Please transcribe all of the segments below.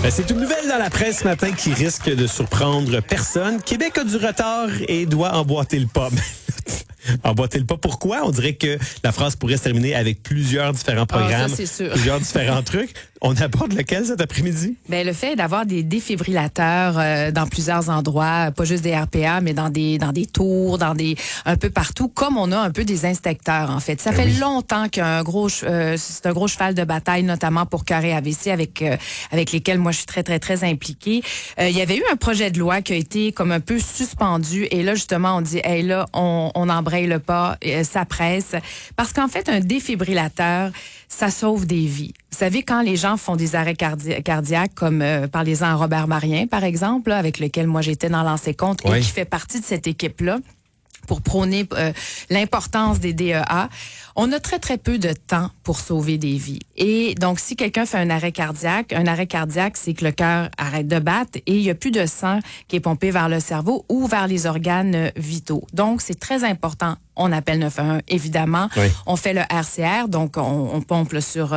C'est une nouvelle dans la presse ce matin qui risque de surprendre personne. Québec a du retard et doit emboîter le pas. Emboîter le pas, pourquoi? On dirait que la phrase pourrait se terminer avec plusieurs différents programmes, ça, c'est sûr. plusieurs différents trucs. On aborde lequel cet après-midi? Ben, le fait d'avoir des défibrillateurs dans plusieurs endroits, pas juste des RPA, mais dans des tours, un peu partout, comme on a un peu des inspecteurs, en fait. Ça fait longtemps c'est un gros cheval de bataille, notamment pour Cœur et AVC, avec lesquels moi je suis très, très, très impliquée. Il y avait eu un projet de loi qui a été comme un peu suspendu, et là, justement, on dit, hey, là, on embraye le pas, ça presse. Parce qu'en fait, un défibrillateur, ça sauve des vies. Vous savez, quand les gens font des arrêts cardiaques, comme parlez-en à Robert Marien, par exemple, là, avec lequel moi j'étais dans Lancer Compte, et qui fait partie de cette équipe-là, pour prôner l'importance des DEA, on a très, très peu de temps pour sauver des vies. Et donc, si quelqu'un fait un arrêt cardiaque, c'est que le cœur arrête de battre et il n'y a plus de sang qui est pompé vers le cerveau ou vers les organes vitaux. Donc, c'est très important. On appelle 911, évidemment. Oui. On fait le RCR, donc on pompe sur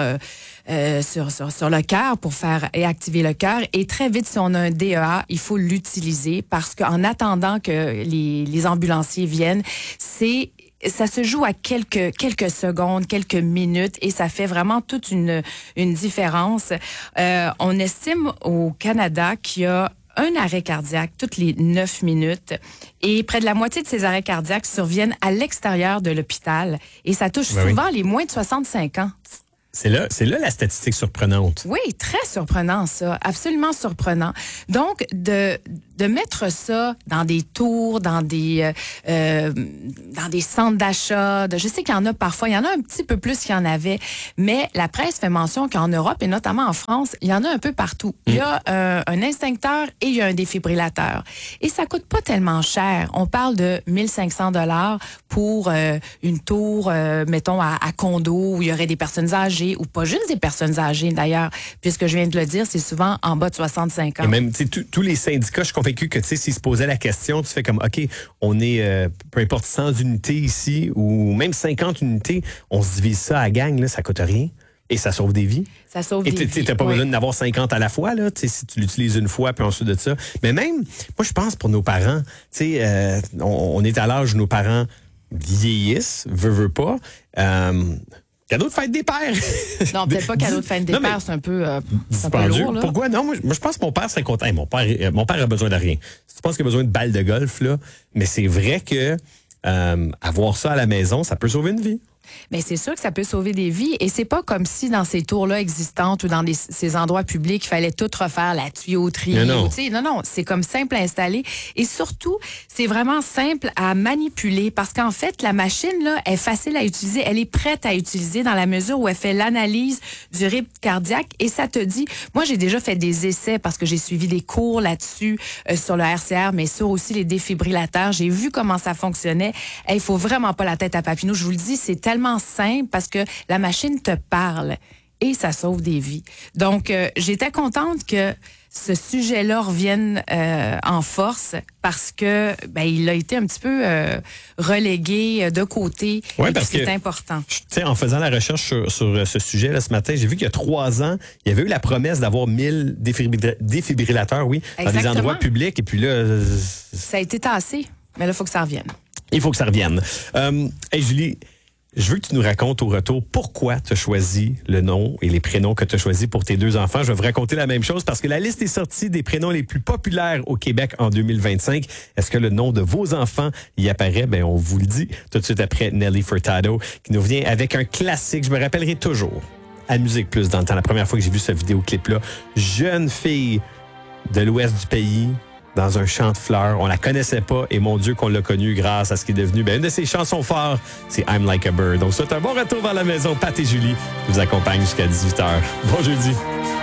le cœur pour faire et activer le cœur. Et très vite, si on a un DEA, il faut l'utiliser parce qu'en attendant que les ambulanciers viennent, ça se joue à quelques secondes, quelques minutes, et ça fait vraiment toute une différence. On estime au Canada qu'il y a un arrêt cardiaque toutes les 9 minutes, et près de la moitié de ces arrêts cardiaques surviennent à l'extérieur de l'hôpital, et ça touche souvent les moins de 65 ans. C'est là la statistique surprenante. Oui, très surprenant, ça. Absolument surprenant. Donc, de mettre ça dans des tours, dans des centres d'achat, je sais qu'il y en a parfois, il y en a un petit peu plus qu'il y en avait, mais la presse fait mention qu'en Europe, et notamment en France, il y en a un peu partout. Il y a un instincteur et il y a un défibrillateur. Et ça coûte pas tellement cher. On parle de 1500 $ pour une tour, mettons, à condo, où il y aurait des personnes âgées, ou pas juste des personnes âgées, d'ailleurs, puisque je viens de le dire, c'est souvent en bas de 65 ans. Et même, tous les syndicats, je suis convaincu que, s'ils se posaient la question, tu fais comme, OK, on est, peu importe, 100 unités ici, ou même 50 unités, on se divise ça à gang, là, ça coûte rien. Et ça sauve des vies. Ça sauve des vies. T'as pas besoin d'en avoir 50 à la fois, là, si tu l'utilises une fois, puis ensuite de ça. Mais même, moi, je pense pour nos parents, on est à l'âge où nos parents vieillissent, veut pas. Cadeau de fête des pères. Non, peut-être pas cadeau de fête des pères, c'est un peu lourd, là. Pourquoi? Non, moi, je pense que mon père serait content. Hey, mon père a besoin de rien. Je pense qu'il a besoin de balles de golf, là. Mais c'est vrai que avoir ça à la maison, ça peut sauver une vie. Mais c'est sûr que ça peut sauver des vies, et c'est pas comme si dans ces tours-là existantes ou dans ces endroits publics, il fallait tout refaire, la tuyauterie. Non, c'est comme simple à installer, et surtout, c'est vraiment simple à manipuler, parce qu'en fait, la machine là est facile à utiliser, elle est prête à utiliser dans la mesure où elle fait l'analyse du rythme cardiaque, et ça te dit, moi j'ai déjà fait des essais parce que j'ai suivi des cours là-dessus sur le RCR, mais sur aussi les défibrillateurs, j'ai vu comment ça fonctionnait. Il faut vraiment pas la tête à Papineau, je vous le dis, c'est tellement simple parce que la machine te parle et ça sauve des vies. Donc, j'étais contente que ce sujet-là revienne en force parce que il a été un petit peu relégué de côté. Oui, parce que c'est important. En faisant la recherche sur ce sujet-là ce matin, j'ai vu qu'il y a 3 ans, il y avait eu la promesse d'avoir 1000 défibrillateurs, dans des endroits publics. Et puis là... ça a été tassé, mais là, il faut que ça revienne. Il faut que ça revienne. Hey, Julie, je veux que tu nous racontes au retour pourquoi tu as choisi le nom et les prénoms que tu as choisis pour tes 2 enfants. Je vais vous raconter la même chose parce que la liste est sortie des prénoms les plus populaires au Québec en 2025. Est-ce que le nom de vos enfants y apparaît? On vous le dit tout de suite après Nelly Furtado qui nous vient avec un classique. Je me rappellerai toujours à Musique Plus dans le temps, la première fois que j'ai vu ce vidéoclip-là. Jeune fille de l'ouest du pays, dans un champ de fleurs. On la connaissait pas et mon Dieu qu'on l'a connue grâce à ce qui est devenu une de ses chansons fortes, c'est I'm Like a Bird. Donc c'est un bon retour vers la maison. Pat et Julie vous accompagnent jusqu'à 18h. Bon jeudi.